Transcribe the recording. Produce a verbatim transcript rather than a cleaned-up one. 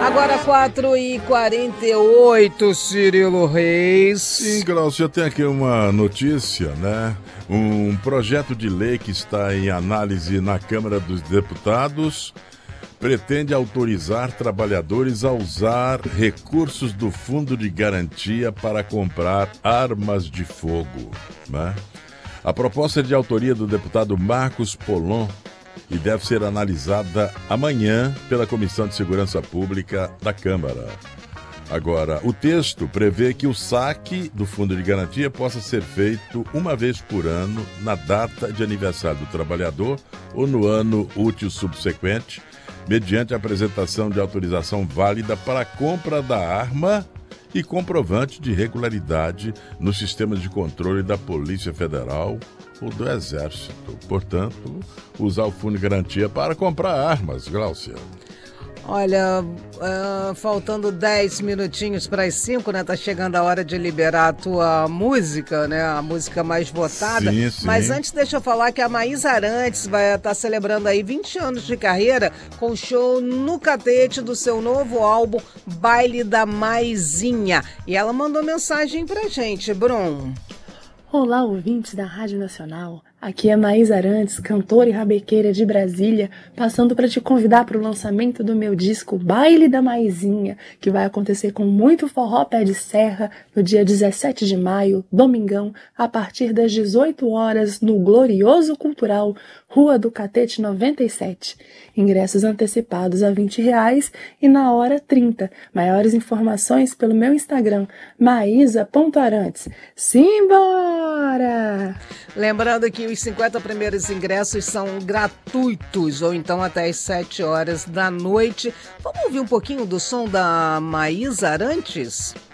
Agora quatro e quarenta e oito, Cirilo Reis. Sim, Glaucio, eu tenho aqui uma notícia, né? Um projeto de lei que está em análise na Câmara dos Deputados pretende autorizar trabalhadores a usar recursos do Fundo de Garantia para comprar armas de fogo, né? A proposta é de autoria do deputado Marcos Polon e deve ser analisada amanhã pela Comissão de Segurança Pública da Câmara. Agora, o texto prevê que o saque do Fundo de Garantia possa ser feito uma vez por ano na data de aniversário do trabalhador ou no ano útil subsequente, mediante a apresentação de autorização válida para a compra da arma e comprovante de regularidade nos sistemas de controle da Polícia Federal ou do Exército. Portanto, usar o Fundo de Garantia para comprar armas, Glaucia. Olha, uh, faltando dez minutinhos para as cinco, né? Tá chegando a hora de liberar a tua música, né? A música mais votada. Sim, sim. Mas antes, deixa eu falar que a Maísa Arantes vai estar celebrando aí vinte anos de carreira com show no Catete do seu novo álbum Baile da Maisinha. E ela mandou mensagem pra gente, Brum. Olá, ouvintes da Rádio Nacional. Aqui é Maísa Arantes, cantora e rabequeira de Brasília, passando para te convidar para o lançamento do meu disco Baile da Maisinha, que vai acontecer com muito forró pé de serra no dia dezessete de maio, domingão, a partir das dezoito horas, no Glorioso Cultural, Rua do Catete noventa e sete. Ingressos antecipados a vinte reais e na hora trinta. Maiores informações pelo meu Instagram, maísa ponto arantes. Simbora! Lembrando que os cinquenta primeiros ingressos são gratuitos, ou então até às sete horas da noite. Vamos ouvir um pouquinho do som da Maísa Arantes?